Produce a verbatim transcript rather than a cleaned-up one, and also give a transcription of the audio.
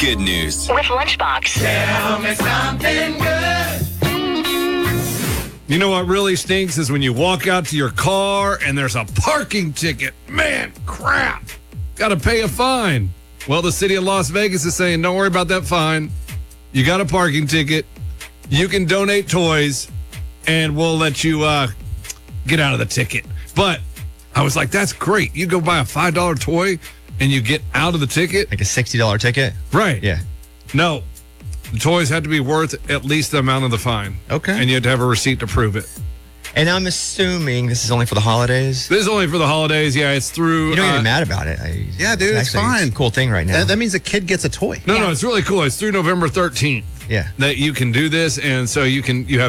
Good news. With Lunchbox. Tell me something good. You know what really stinks is when you walk out to your car and there's a parking ticket. Man, crap. Got to pay a fine. Well, the city of Las Vegas is saying, don't worry about that fine. You got a parking ticket. You can donate toys, and we'll let you uh, get out of the ticket. But I was like, that's great. You go buy a five dollar toy, and you get out of the ticket. Like a sixty dollar ticket? Right. Yeah. No. The toys had to be worth at least the amount of the fine. Okay. And you had to have a receipt to prove it. And I'm assuming this is only for the holidays? This is only for the holidays. Yeah, it's through... You don't uh, get mad about it. I, Yeah, dude, it's actually fine. a cool thing right now. That, that means a kid gets a toy. No, no, it's really cool. It's through November thirteenth yeah. that you can do this. And so you can you have